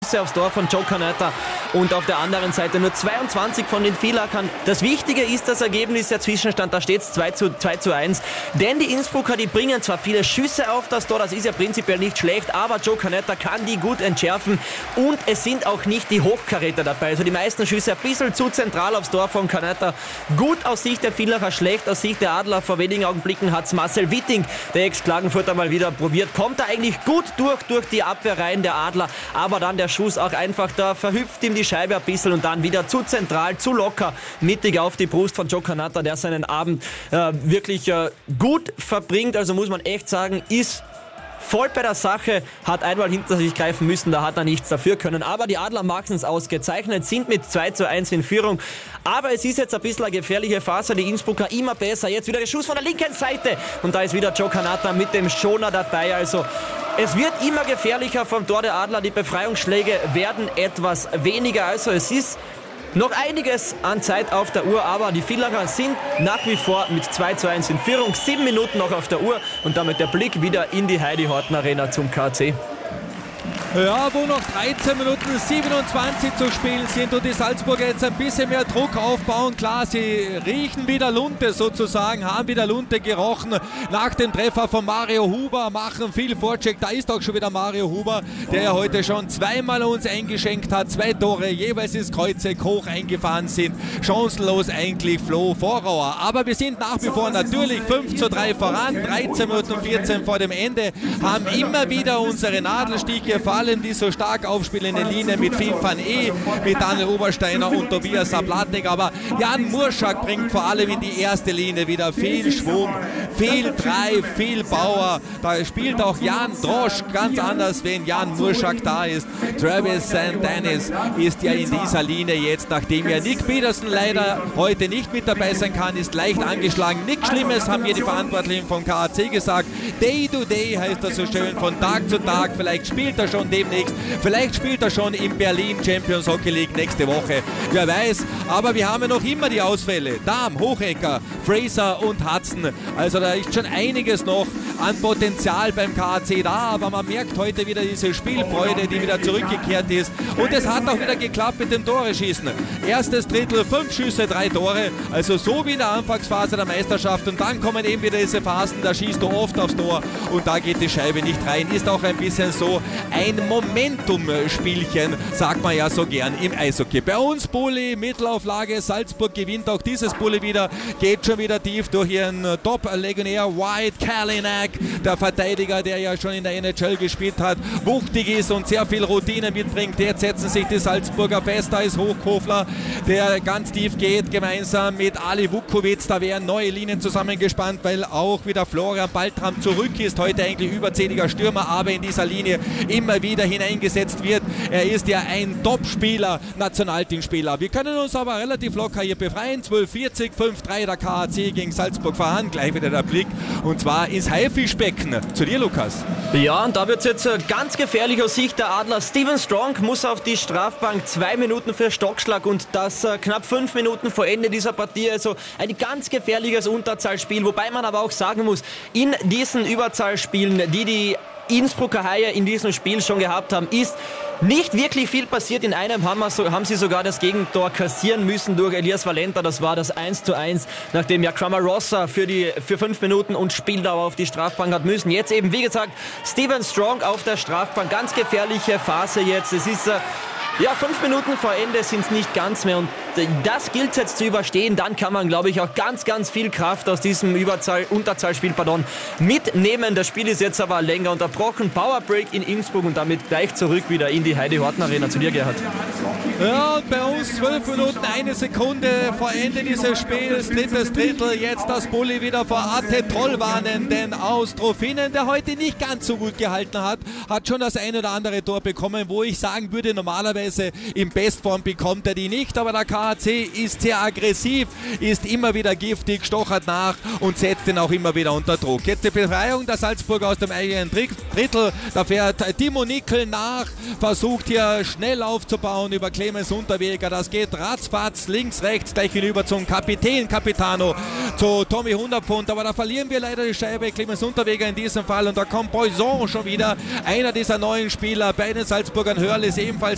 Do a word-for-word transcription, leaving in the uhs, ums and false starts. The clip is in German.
Schüsse aufs Tor von Joe Canetta und auf der anderen Seite nur zweiundzwanzig von den Villachern. Das Wichtige ist das Ergebnis, der Zwischenstand, da steht es zwei zu eins. Denn die Innsbrucker, die bringen zwar viele Schüsse auf das Tor, das ist ja prinzipiell nicht schlecht, aber Joe Canetta kann die gut entschärfen und es sind auch nicht die Hochkaräter dabei. Also die meisten Schüsse ein bisschen zu zentral aufs Tor von Canetta. Gut aus Sicht der Villacher, schlecht aus Sicht der Adler. Vor wenigen Augenblicken hat es Marcel Witting, der Ex-Klagenfurter, mal wieder probiert. Kommt er eigentlich gut durch, durch die Abwehrreihen der Adler, aber dann der Schuss auch einfach, da verhüpft ihm die Scheibe ein bisschen und dann wieder zu zentral, zu locker, mittig auf die Brust von Joe Canetta, der seinen Abend äh, wirklich äh, gut verbringt. Also muss man echt sagen, ist voll bei der Sache, hat einmal hinter sich greifen müssen, da hat er nichts dafür können. Aber die Adler machen es ausgezeichnet, sind mit zwei zu eins in Führung. Aber es ist jetzt ein bisschen eine gefährliche Phase, die Innsbrucker immer besser. Jetzt wieder der Schuss von der linken Seite und da ist wieder Joe Canetta mit dem Schoner dabei. Also es wird immer gefährlicher vom Tor der Adler, die Befreiungsschläge werden etwas weniger. Also es ist noch einiges an Zeit auf der Uhr, aber die Villacher sind nach wie vor mit zwei zu eins in Führung. Sieben Minuten noch auf der Uhr und damit der Blick wieder in die Heidi Horten Arena zum K C. Ja, wo noch dreizehn Minuten siebenundzwanzig zu spielen sind und die Salzburger jetzt ein bisschen mehr Druck aufbauen. Klar, sie riechen wieder Lunte sozusagen, haben wieder Lunte gerochen nach dem Treffer von Mario Huber, machen viel Vorcheck. Da ist auch schon wieder Mario Huber, der ja heute schon zweimal uns eingeschenkt hat. Zwei Tore, jeweils ins Kreuzeck hoch eingefahren sind. Chancenlos eigentlich Flo Vorauer. Aber wir sind nach wie vor natürlich fünf zu drei voran. dreizehn Minuten vierzehn vor dem Ende. Haben immer wieder unsere Nadelstiche, vor allem die so stark aufspielende Linie mit Finn van E, mit Daniel Obersteiner und Tobias Sablatnik. Aber Jan Murschak bringt vor allem in die erste Linie wieder viel Schwung, viel Drive, viel Power. Da spielt auch Jan Drosch ganz anders, wenn Jan Murschak da ist. Travis Saint Dennis ist ja in dieser Linie jetzt, nachdem ja Nick Peterson leider heute nicht mit dabei sein kann, ist leicht angeschlagen. Nichts Schlimmes, haben mir die Verantwortlichen vom K A C gesagt. Day to day heißt das so schön, von Tag zu Tag. Vielleicht spielt er schon demnächst, vielleicht spielt er schon in Berlin Champions Hockey League nächste Woche. Wer weiß, aber wir haben ja noch immer die Ausfälle. Dahm, Hochecker, Fraser und Hudson. Also da ist schon einiges noch an Potenzial beim K A C da, aber man merkt heute wieder diese Spielfreude, die wieder zurückgekehrt ist. Und es hat auch wieder geklappt mit dem Tore-Schießen. Erstes Drittel, fünf Schüsse, drei Tore. Also so wie in der Anfangsphase der Meisterschaft. Und dann kommen eben wieder diese Phasen, da schießt du oft aufs Tor und da geht die Scheibe nicht rein. Ist auch ein bisschen so ein Momentum-Spielchen, sagt man ja so gern im Eishockey. Bei uns Bulli, Mittelauflage, Salzburg gewinnt auch dieses Bulli wieder, geht schon wieder tief durch ihren Top-Legionär White Kalinack, der Verteidiger, der ja schon in der N H L gespielt hat, wuchtig ist und sehr viel Routine mitbringt. Jetzt setzen sich die Salzburger fest, da ist Hochkofler, der ganz tief geht, gemeinsam mit Ali Vukovic. Da werden neue Linien zusammengespannt, weil auch wieder Florian Baltram zurück ist, heute eigentlich überzähliger Stürmer, aber in dieser Linie immer wieder hineingesetzt wird. Er ist ja ein Top-Spieler, Nationalteamspieler. Wir können uns aber relativ locker hier befreien. zwölf vierzig, fünf drei der K A C gegen Salzburg voran. Gleich wieder der Blick und zwar ins Haifischbecken. Zu dir, Lukas. Ja, und da wird es jetzt ganz gefährlich aus Sicht der Adler. Steven Strong muss auf die Strafbank, zwei Minuten für Stockschlag und das äh, knapp fünf Minuten vor Ende dieser Partie. Also ein ganz gefährliches Unterzahlspiel, wobei man aber auch sagen muss, in diesen Überzahlspielen, die die Innsbrucker Haie in diesem Spiel schon gehabt haben, ist nicht wirklich viel passiert. In einem haben, wir so, haben sie sogar das Gegentor kassieren müssen durch Elias Valenta. Das war das eins zu eins, nachdem ja Cramarossa für, die, für fünf Minuten und Spieldauer auf die Strafbank hat müssen. Jetzt eben, wie gesagt, Steven Strong auf der Strafbank. Ganz gefährliche Phase jetzt. Es ist... Äh, Ja, fünf Minuten vor Ende sind es nicht ganz mehr und das gilt jetzt zu überstehen. Dann kann man, glaube ich, auch ganz, ganz viel Kraft aus diesem Überzahl, Unterzahlspiel pardon, mitnehmen. Das Spiel ist jetzt aber länger unterbrochen. Powerbreak in Innsbruck und damit gleich zurück wieder in die Heidi Horten Arena. Zu dir, Gerhard. Ja, und bei uns zwölf Minuten, eine Sekunde vor Ende dieses Spiels, drittes Drittel, jetzt das Bulli wieder vor Atte Trollwanen, den Austrofinen, der heute nicht ganz so gut gehalten hat, hat schon das ein oder andere Tor bekommen, wo ich sagen würde, normalerweise in Bestform bekommt er die nicht, aber der K A C ist sehr aggressiv, ist immer wieder giftig, stochert nach und setzt ihn auch immer wieder unter Druck. Jetzt die Befreiung der Salzburger aus dem eigenen Drittel, da fährt Timo Nickel nach, versucht hier schnell aufzubauen über Clemens Unterweger, das geht ratzfatz, links, rechts, gleich hinüber zum Kapitän Capitano, zu Tommy Hundertpfund, aber da verlieren wir leider die Scheibe, Clemens Unterweger in diesem Fall und da kommt Poisson schon wieder, einer dieser neuen Spieler bei den Salzburgern, Hörl ist ebenfalls